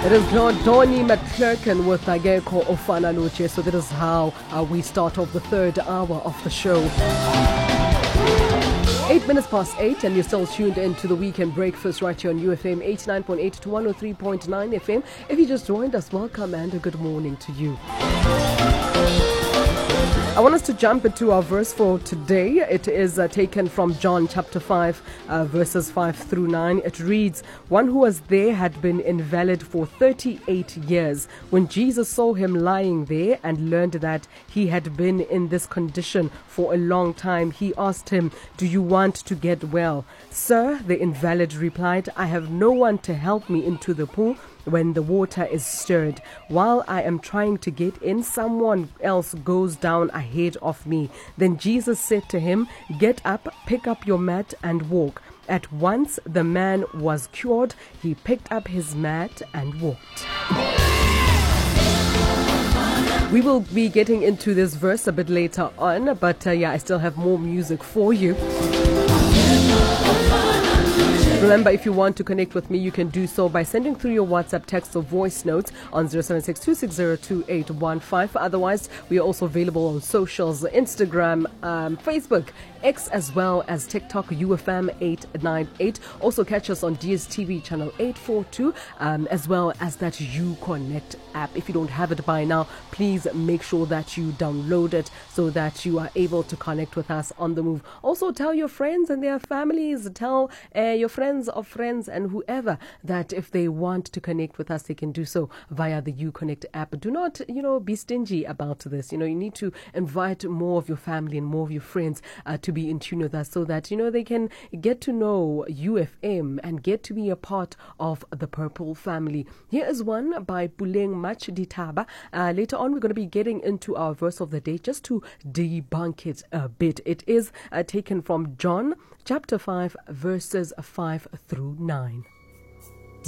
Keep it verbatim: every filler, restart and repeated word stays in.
It is Lord Donnie McClurkin with Ageko Ofana Noche. So that is how uh, we start off the third hour of the show. Eight minutes past eight, and you're still tuned in to the Weekend Breakfast right here on U F M eighty-nine point eight to one oh three point nine F M. If you just joined us, welcome and a good morning to you. I want us to jump into our verse for today. It is uh, taken from John chapter five, uh, verses five through nine. It reads, "One who was there had been invalid for thirty-eight years. When Jesus saw him lying there and learned that he had been in this condition for a long time, he asked him, 'Do you want to get well?' 'Sir,' the invalid replied, 'I have no one to help me into the pool when the water is stirred. While I am trying to get in, someone else goes down ahead of me.' Then Jesus said to him, 'Get up, pick up your mat and walk.' At once the man was cured. He picked up his mat and walked." We will be getting into this verse a bit later on, but uh, yeah, I still have more music for you. Remember, if you want to connect with me, you can do so by sending through your WhatsApp text or voice notes on zero seven six two six zero two eight one five. Otherwise, we are also available on socials, Instagram, um, Facebook, X, as well as TikTok, U F M eight nine eight. Also catch us on D S T V channel eight forty-two, um, as well as that Uconnect app. If you don't have it by now, please make sure that you download it so that you are able to connect with us on the move. Also, tell your friends and their families, tell uh, your friends of friends and whoever that if they want to connect with us, they can do so via the Uconnect app. Do not, you know, be stingy about this. You know, you need to invite more of your family and more of your friends uh, to be in tune with us so that, you know, they can get to know U F M and get to be a part of the Purple family. Here is one by Puleng Mach Ditaba. Uh, later on, we're going to be getting into our verse of the day just to debunk it a bit. It is uh, taken from John chapter five, verses five through nine.